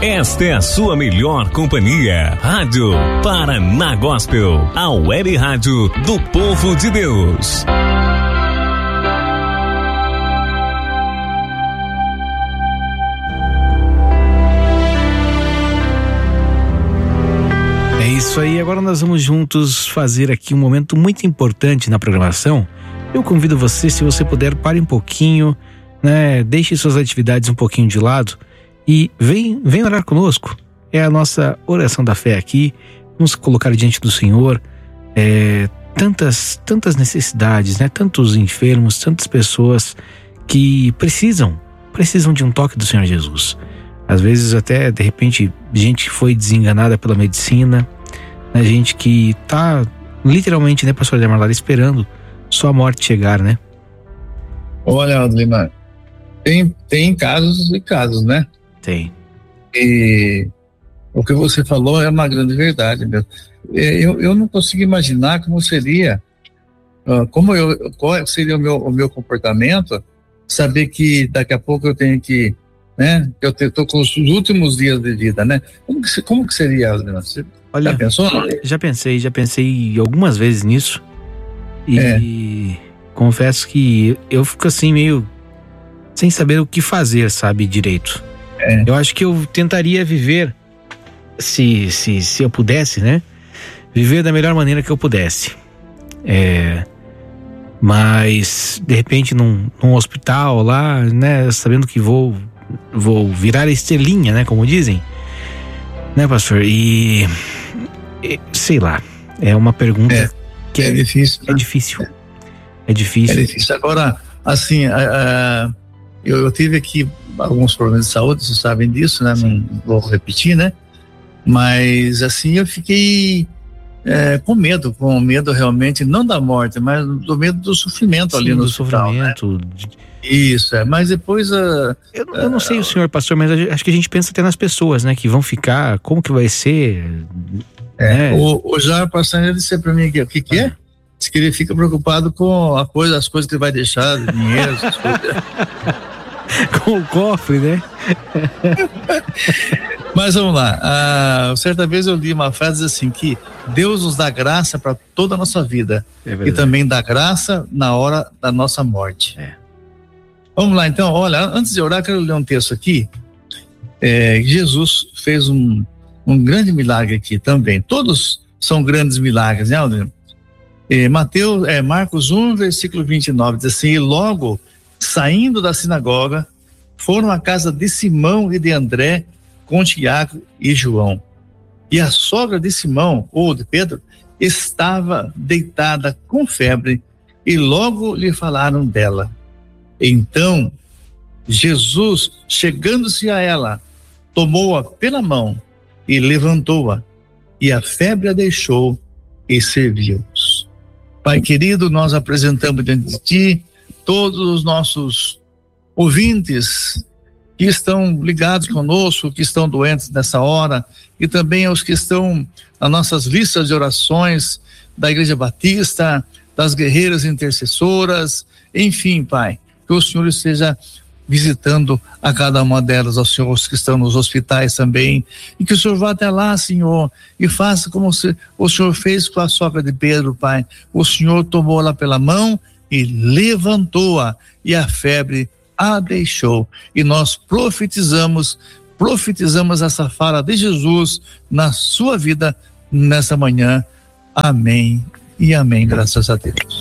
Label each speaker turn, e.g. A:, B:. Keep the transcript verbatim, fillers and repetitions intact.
A: Esta é a sua melhor companhia. Rádio Paraná Gospel, a web rádio do povo de Deus.
B: É isso aí, agora nós vamos juntos fazer aqui um momento muito importante na programação. Eu convido você, se você puder, pare um pouquinho, né? Deixe suas atividades um pouquinho de lado e vem, vem orar conosco. É a nossa oração da fé aqui. Vamos colocar diante do Senhor é, tantas, tantas necessidades, né? Tantos enfermos, tantas pessoas que precisam, precisam de um toque do Senhor Jesus. Às vezes até, de repente, gente que foi desenganada pela medicina, né? Gente que tá literalmente, né, pastor Demarlado, esperando só a morte chegar, né?
C: Olha, Ademar, tem, tem casos e casos, né?
B: Tem.
C: E o que você falou é uma grande verdade mesmo. Eu, eu não consigo imaginar como seria, como eu, qual seria o meu, o meu comportamento, saber que daqui a pouco eu tenho que, né, eu estou com os últimos dias de vida, né? Como que, como que seria, Ademar? Você
B: Olha,
C: já pensou?
B: Já pensei, já pensei algumas vezes nisso. E é. confesso que eu fico assim meio sem saber o que fazer, sabe, direito. É. Eu acho que eu tentaria viver, se, se, se eu pudesse, né? Viver da melhor maneira que eu pudesse. É, mas, de repente, num, num hospital lá, né? Sabendo que vou, vou virar estrelinha, né? Como dizem. Né, pastor? E, e sei lá, é uma pergunta
C: é,
B: que é,
C: é difícil.
B: É difícil. É difícil.
C: É difícil. Agora, assim, uh, eu, eu tive aqui alguns problemas de saúde, vocês sabem disso, né? Não vou repetir, né? Mas, assim, eu fiquei é, com medo, com medo realmente, não da morte, mas do medo do sofrimento. Sim, ali no
B: do
C: hospital,
B: sofrimento.
C: Né? Isso, é. Mas depois... Uh,
B: eu, eu não uh, sei o senhor, pastor, mas acho que a gente pensa até nas pessoas, né? Que vão ficar, como que vai ser...
C: É, né? O, o Jair Passanha disse pra mim, o que que é? Diz que ele fica preocupado com a coisa, as coisas que ele vai deixar, dinheiro, essas coisas.
B: Com o cofre, né?
C: Mas vamos lá. Ah, certa vez eu li uma frase assim, que Deus nos dá graça para toda a nossa vida. É e também dá graça na hora da nossa morte. É. Vamos lá, então. Olha, antes de orar, quero ler um texto aqui. É, Jesus fez um, um grande milagre aqui também. Todos são grandes milagres, né, Aldrin? É, Mateus, é, Marcos um, versículo vinte e nove, diz assim: e logo, saindo da sinagoga, foram à casa de Simão e de André, com Tiago e João. E a sogra de Simão, ou de Pedro, estava deitada com febre, e logo lhe falaram dela. Então, Jesus, chegando-se a ela, tomou-a pela mão e levantou-a, e a febre a deixou, e serviu-os. Pai querido, nós apresentamos diante de Ti todos os nossos ouvintes que estão ligados conosco, que estão doentes nessa hora, e também os que estão nas nossas listas de orações da Igreja Batista, das guerreiras intercessoras, enfim, Pai, que o Senhor esteja visitando a cada uma delas, aos senhores que estão nos hospitais também, e que o Senhor vá até lá, Senhor, e faça como o Senhor fez com a sogra de Pedro, Pai. O Senhor tomou ela pela mão e levantou-a, e a febre a deixou. E nós profetizamos, profetizamos essa fala de Jesus na sua vida nessa manhã. Amém e amém, graças a Deus.